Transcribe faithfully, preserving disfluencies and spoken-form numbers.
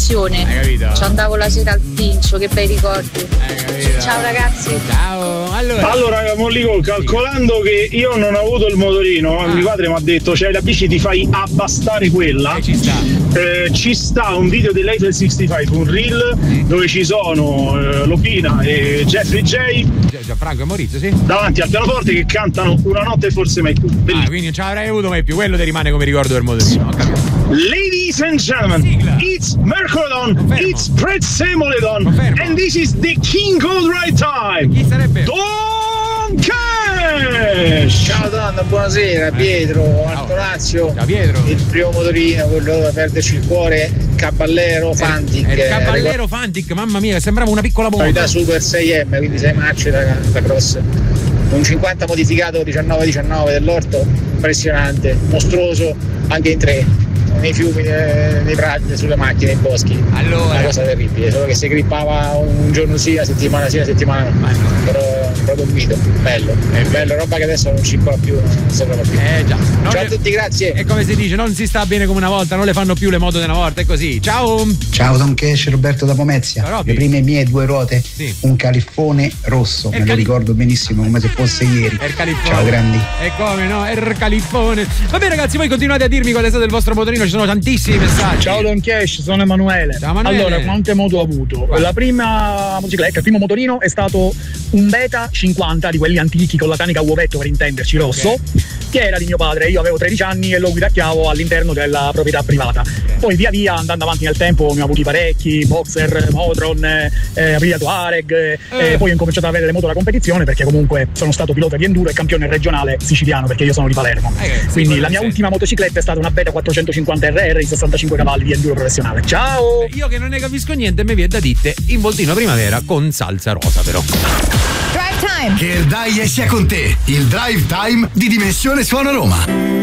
passione. Hai capito? Ci andavo la sera al Pincio, che bei ricordi. Ciao ragazzi. Ciao. Allora, allora Mollico, calcolando che io non ho avuto il motorino, ah. mio padre mi ha detto c'hai la bici, ti fai abbastare quella. Eh, ci sta. Eh, ci sta un video dell'Eiffel sessantacinque, un reel mm. dove ci sono eh, Lopina e Jeffrey J. Gianfranco e Maurizio, sì. Davanti al pianoforte che cantano Una notte forse mai più. Ah, quindi non ce l'avrei avuto mai più, quello ti rimane come ricordo del motorino, ho capito. Ladies and gentlemen, sigla. It's Mercodon, Confermo. It's Prezzemolidon, Confermo. And this is the King of Right Time. Chi sarebbe? Don Cash! Ciao donna, buonasera, Pietro, Antonazio. Ciao Pietro. Il primo motorino, quello da perderci il cuore, Caballero Fantic. Il Caballero Fantic, mamma mia, sembrava una piccola bomba. Da Super sei M, quindi sei marce da, da cross. Un cinquanta modificato diciannove diciannove dell'orto, impressionante, mostruoso, anche in tre. Nei fiumi, nei prati, sulle macchine, nei boschi. Allora. Una cosa terribile, solo che si grippava un giorno sì, una settimana sì, una settimana no. Però proprio un mito, bello. È bello, roba che adesso non ci può più, non si trova più. Eh già. Non Ciao le... a tutti, grazie. E come si dice, non si sta bene come una volta, non le fanno più le moto di una volta, è così. Ciao. Ciao Don Cash, Roberto da Pomezia. Le prime mie due ruote, sì. Un califfone rosso, me lo ricordo benissimo come se fosse ieri. Ciao grandi. E come no, er califfone. Vabbè ragazzi, voi continuate a dirmi qual è stato il vostro motorino, ci sono tantissimi messaggi. Ciao Don Cash, sono Emanuele. Ciao Emanuele. Allora, quante moto ho avuto? La prima motocicletta, il primo motorino è stato un Beta cinquanta, di quelli antichi con la tanica a uovetto, per intenderci, rosso, okay. Che era di mio padre. Io avevo tredici anni e lo guidacchiavo all'interno della proprietà privata. Okay. Poi via via, andando avanti nel tempo, ne ho avuti parecchi, Boxer, Motron, eh, Aprilia Touareg, eh. eh, poi ho incominciato ad avere le moto da competizione, perché comunque sono stato pilota di enduro e campione regionale siciliano, perché io sono di Palermo. Eh, sì, quindi la mia sei. ultima motocicletta è stata una Beta quattrocentocinquanta R R di sessantacinque cavalli di enduro professionale. Ciao! Io che non ne capisco niente, mi viene da ditte in voltino primavera con salsa rosa, però. Drive Time! Che il Dai sia con te, il Drive Time di Dimensione Suono Roma.